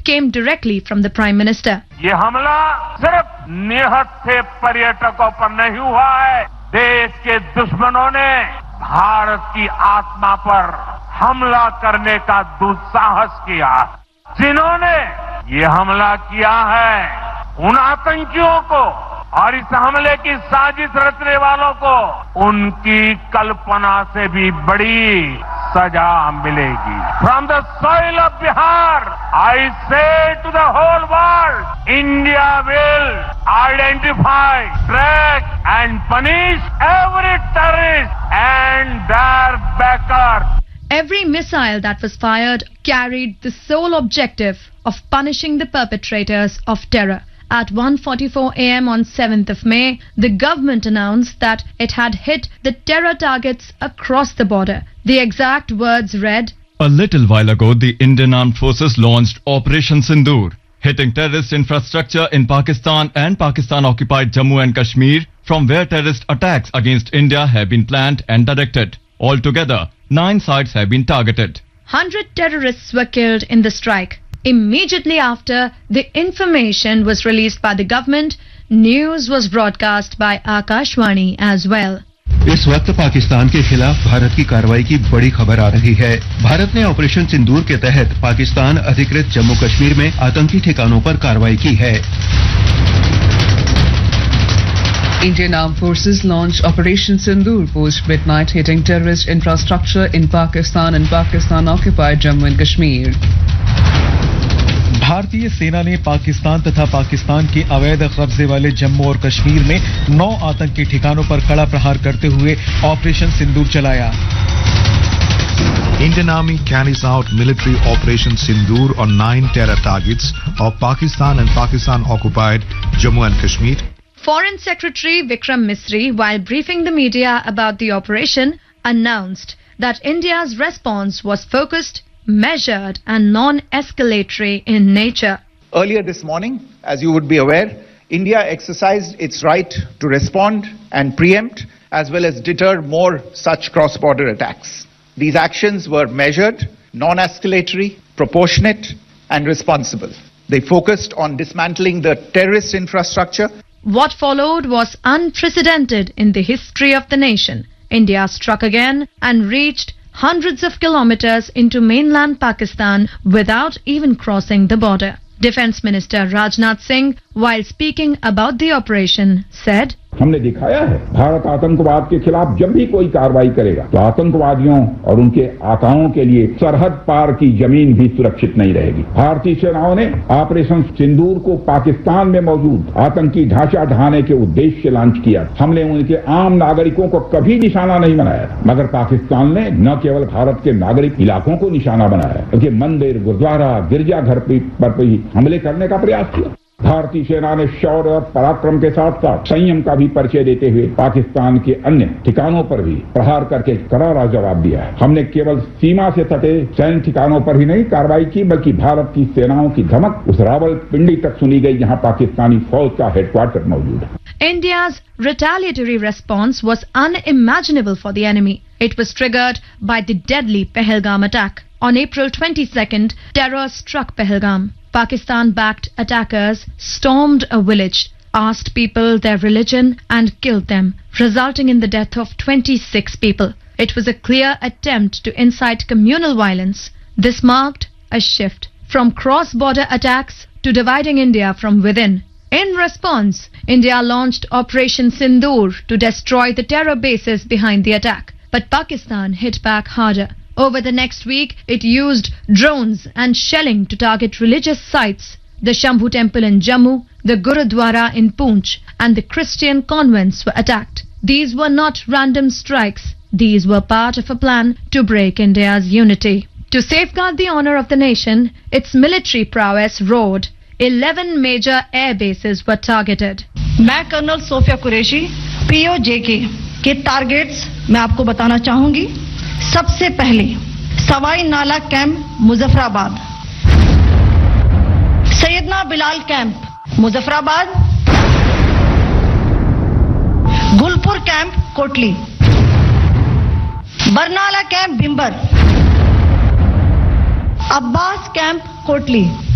came directly from the Prime Minister. ये हमला सिर्फ निहत्थे पर्यटकों पर नहीं हुआ है, देश के दुश्मनों ने भारत की आत्मा पर हमला करने का दुस्साहस किया। जिन्होंने ये हमला किया है उन आतंकियों को और इस हमले की साजिश रचने वालों को उनकी कल्पना से भी बड़ी सजा मिलेगी। From the soil of Bihar, I say to the whole world, India will identify, track and punish every terrorist and their backer. Every missile that was fired carried the sole objective of punishing the perpetrators of terror. At 1:44 a.m. on 7th of May, the government announced that it had hit the terror targets across the border. The exact words read, "A little while ago, the Indian Armed Forces launched Operation Sindoor, hitting terrorist infrastructure in Pakistan and Pakistan-occupied Jammu and Kashmir, from where terrorist attacks against India have been planned and directed. Altogether, 9 sites have been targeted." 100 terrorists were killed in the strike. Immediately after the information was released by the government, news was broadcast by Akashvani as well. इस वक्त पाकिस्तान के खिलाफ भारत की कार्रवाई की बड़ी खबर आ रही है। भारत ने ऑपरेशन सिंदूर के तहत पाकिस्तान अधिकृत जम्मू कश्मीर में आतंकी ठिकानों पर कार्रवाई की है। Indian Armed Forces launched Operation Sindoor post-midnight, hitting terrorist infrastructure in Pakistan and Pakistan-occupied Jammu and Kashmir. भारतीय सेना ने पाकिस्तान तथा पाकिस्तान के अवैध कब्जे वाले जम्मू और कश्मीर में 9 आतंकी ठिकानों पर कड़ा प्रहार करते हुए ऑपरेशन सिंदूर चलाया। Indian Army carries out military Operation Sindoor on 9 terror targets of Pakistan and Pakistan-occupied Jammu and Kashmir. Foreign Secretary Vikram Misri, while briefing the media about the operation, announced that India's response was focused, measured and non-escalatory in nature. Earlier this morning, as you would be aware, India exercised its right to respond and preempt as well as deter more such cross-border attacks. These actions were measured, non-escalatory, proportionate and responsible. They focused on dismantling the terrorist infrastructure. What followed was unprecedented in the history of the nation. India struck again and reached hundreds of kilometers into mainland Pakistan without even crossing the border. Defence Minister Rajnath Singh, while speaking about the operation, said, हमने दिखाया है भारत आतंकवाद के खिलाफ जब भी कोई कार्रवाई करेगा तो आतंकवादियों और उनके आकाओं के लिए सरहद पार की जमीन भी सुरक्षित नहीं रहेगी। भारतीय सेनाओं ने ऑपरेशन सिंदूर को पाकिस्तान में मौजूद आतंकी ढांचा ढहाने के उद्देश्य से लॉन्च किया। हमने उनके आम नागरिकों को कभी निशाना नहीं बनाया, मगर पाकिस्तान ने न केवल भारत के नागरिक इलाकों को निशाना बनाया बल्कि मंदिर, गुरुद्वारा, गिरजाघर पर भी हमले करने का प्रयास किया। भारतीय सेना ने शौर्य और पराक्रम के साथ साथ संयम का भी परिचय देते हुए पाकिस्तान के अन्य ठिकानों पर भी प्रहार करके करारा जवाब दिया है। हमने केवल सीमा से सटे सैन्य ठिकानों पर ही नहीं कार्रवाई की, बल्कि भारत की सेनाओं की धमक उस रावलपिंडी तक सुनी गई जहां पाकिस्तानी फौज का हेडक्वार्टर मौजूद है। India's retaliatory response was unimaginable for the enemy. It was triggered by the deadly Pahalgam attack. On April 22nd, terror struck Pahalgam. Pakistan-backed attackers stormed a village, asked people their religion and killed them, resulting in the death of 26 people. It was a clear attempt to incite communal violence. This marked a shift from cross-border attacks to dividing India from within. In response, India launched Operation Sindoor to destroy the terror bases behind the attack. But Pakistan hit back harder. Over the next week, it used drones and shelling to target religious sites. The Shambhu Temple in Jammu, the Gurudwara in Poonch, and the Christian convents were attacked. These were not random strikes. These were part of a plan to break India's unity. To safeguard the honor of the nation, its military prowess roared. 11 major air bases were targeted. मैं colonel Sophia Qureshi POJK के targets मैं आपको बताना चाहूंगी। सबसे पहले सवाई नाला camp Muzaffarabad, सैयदना Bilal camp Muzaffarabad, Gulpur camp Kotli, Barnala camp Bhimber, Abbas camp Kotli,